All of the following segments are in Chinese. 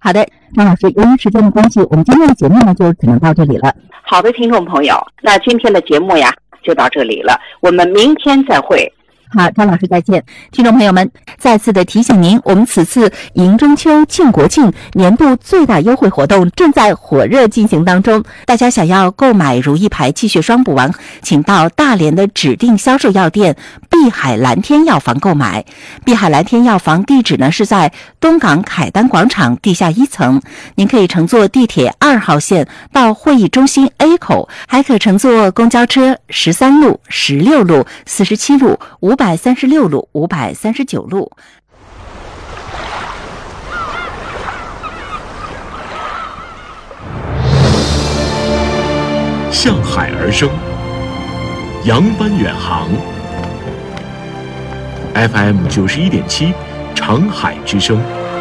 好的，张老师，由于时间的关系，我们今天的节目呢就只能到这里了。 好的，听众朋友，那今天的节目呀就到这里了，我们明天再会。 好，张老师再见。听众朋友们，再次的提醒您，我们此次迎中秋庆国庆年度最大优惠活动正在火热进行当中。大家想要购买如意牌气血双补丸，请到大连的指定销售药店碧海蓝天药房购买。碧海蓝天药房地址呢是在东港凯丹广场地下1层，您可以乘坐地铁2号线到会议中心 A 口，还可乘坐公交车13路、16路、47路、536路、539路。 向海而生，扬帆远航。FM 91.7，长海之声。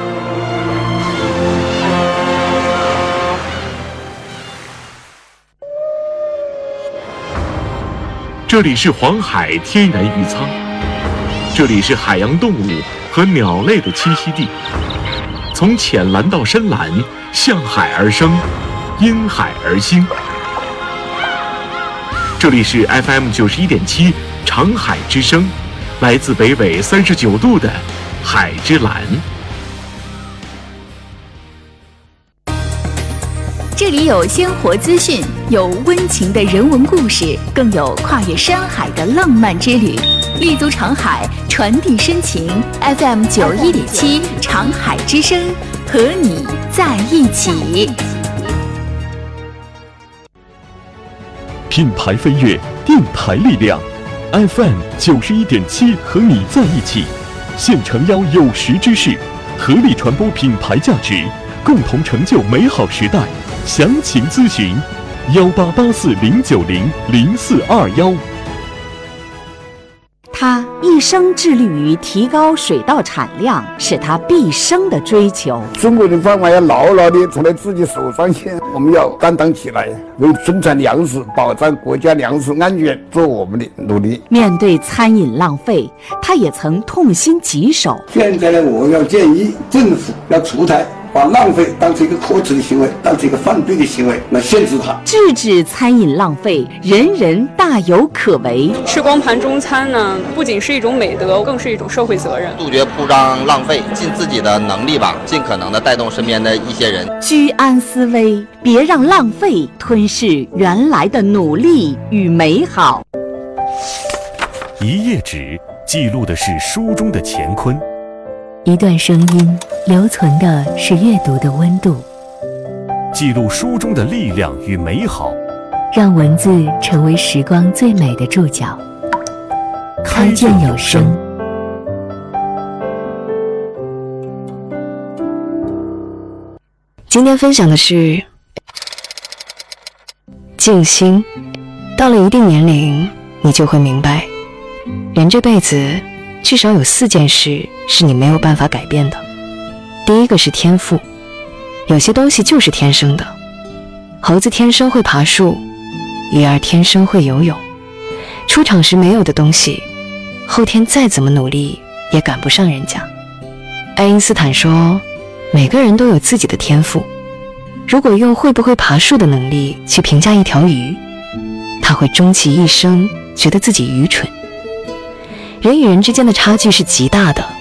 这里是黄海天然渔仓，这里是海洋动物和鸟类的栖息地。从浅蓝到深蓝，向海而生，因海而兴。这里是 FM 91.7，长海之声，来自北纬39度的海之蓝。 这里有鲜活资讯，有温情的人文故事，更有跨越山海的浪漫之旅。立足长海，传递深情。FM 91.7，长海之声，和你在一起。 品牌飞跃，电台力量。FM 91.7，和你在一起。现诚邀有识之士，合力传播品牌价值，共同成就美好时代。详情咨询188409000421。 他一生致力于提高水稻产量，是他毕生的追求。 中国人饭碗要牢牢地从自己手上先，我们要担当起来，为生产粮食、保障国家粮食安全做我们的努力。 面对餐饮浪费，他也曾痛心疾首。 现在呢，我要建议政府要出台，把浪费当成一个可耻的行为，当成一个犯罪的行为来限制它。 制止餐饮浪费，人人大有可为。 吃光盘中餐呢，不仅是一种美德，更是一种社会责任。 杜绝铺张浪费，尽自己的能力吧，尽可能的带动身边的一些人。 居安思危，别让浪费吞噬原来的努力与美好。 一页纸记录的是书中的乾坤。 一段声音留存的是阅读的温度， 记录书中的力量与美好， 让文字成为时光最美的注脚。开卷有声。 今天分享的是静心。到了一定年龄，你就会明白，人这辈子至少有4件事是你没有办法改变的。第一个是天赋，有些东西就是天生的。猴子天生会爬树，鱼儿天生会游泳。出场时没有的东西，后天再怎么努力也赶不上人家。爱因斯坦说，每个人都有自己的天赋。如果用会不会爬树的能力去评价一条鱼，他会终其一生觉得自己愚蠢。人与人之间的差距是极大的，